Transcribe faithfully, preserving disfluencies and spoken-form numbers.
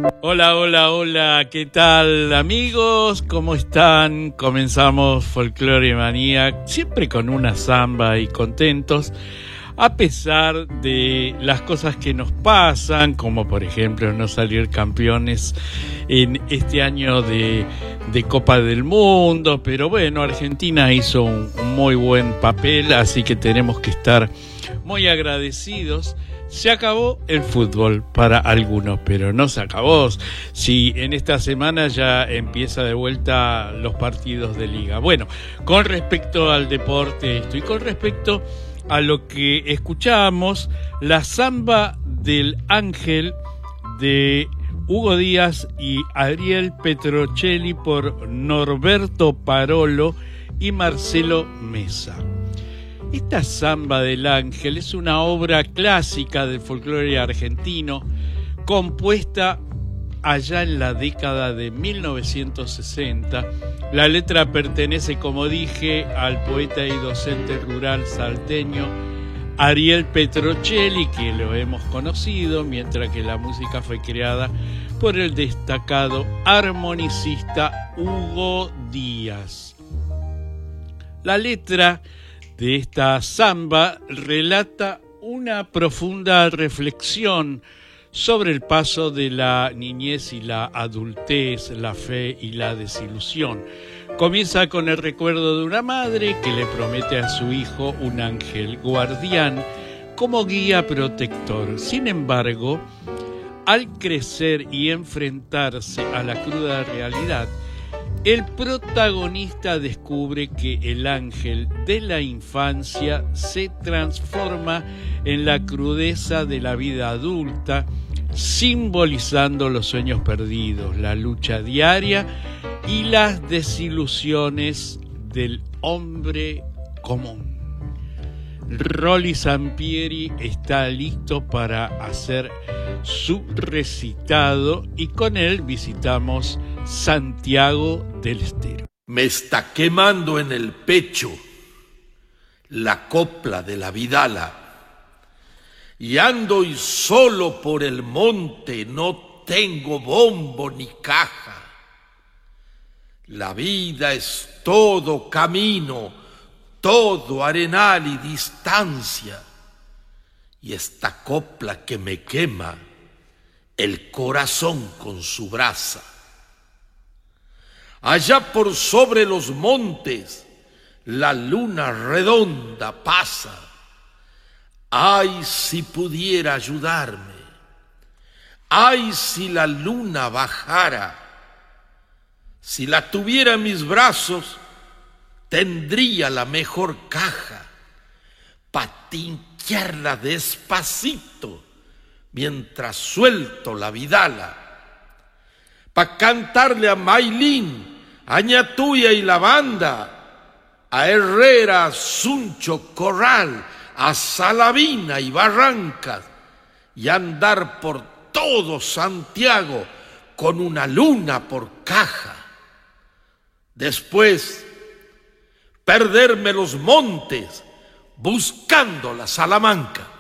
Hola, hola, hola, ¿qué tal amigos? ¿Cómo están? Comenzamos Folklore Manía, siempre con una samba y contentos, a pesar de las cosas que nos pasan, como por ejemplo no salir campeones en este año de, de Copa del Mundo, pero bueno, Argentina hizo un, un muy buen papel, así que tenemos que estar muy agradecidos. Se acabó el fútbol para algunos, pero no se acabó. Si en esta semana ya empieza de vuelta los partidos de liga. Bueno, con respecto al deporte esto y con respecto a lo que escuchábamos, la samba del Ángel de Hugo Díaz y Ariel Petrocelli por Norberto Parolo y Marcelo Mesa. Esta samba del Ángel es una obra clásica del folclore argentino, compuesta allá en la década de mil novecientos sesenta. La letra pertenece, como dije, al poeta y docente rural salteño Ariel Petrocelli, que lo hemos conocido, mientras que la música fue creada por el destacado armonicista Hugo Díaz. La letra de esta samba relata una profunda reflexión sobre el paso de la niñez y la adultez, la fe y la desilusión. Comienza con el recuerdo de una madre que le promete a su hijo un ángel guardián como guía protector. Sin embargo, al crecer y enfrentarse a la cruda realidad, el protagonista descubre que el ángel de la infancia se transforma en la crudeza de la vida adulta, simbolizando los sueños perdidos, la lucha diaria y las desilusiones del hombre común. Rolly Sampieri está listo para hacer su recitado y con él visitamos Santiago del Estero. Me está quemando en el pecho la copla de la vidala y ando y solo por el monte, no tengo bombo ni caja. La vida es todo camino, todo arenal y distancia, y esta copla que me quema el corazón con su brasa. Allá por sobre los montes la luna redonda pasa. Ay, si pudiera ayudarme, ay, si la luna bajara, si la tuviera en mis brazos, tendría la mejor caja pa' tinquearla despacito mientras suelto la vidala, pa' cantarle a Maylin, a Ñatuya y la banda, a Herrera, Suncho, Corral, a Salavina y Barrancas, y andar por todo Santiago con una luna por caja. Después perderme los montes buscando la Salamanca.